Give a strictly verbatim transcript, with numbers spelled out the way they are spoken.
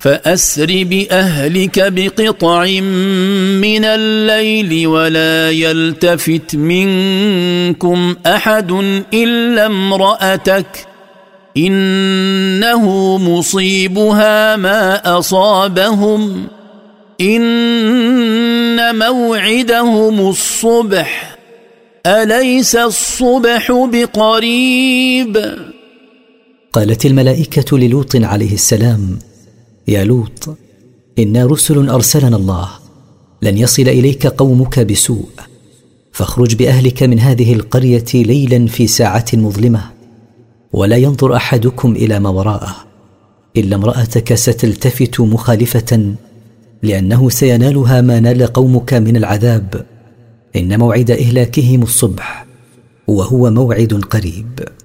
فأسر بأهلك بقطع من الليل ولا يلتفت منكم أحد إلا امرأتك إنه مصيبها ما أصابهم إن موعدهم الصبح أليس الصبح بقريب؟ قالت الملائكة للوط عليه السلام: يا لوط، إنا رسل أرسلنا الله، لن يصل إليك قومك بسوء، فاخرج بأهلك من هذه القرية ليلا في ساعة مظلمة، ولا ينظر أحدكم إلى ما وراءه إلا امرأتك ستلتفت مخالفة، لأنه سينالها ما نال قومك من العذاب، إن موعد إهلاكهم الصبح وهو موعد قريب.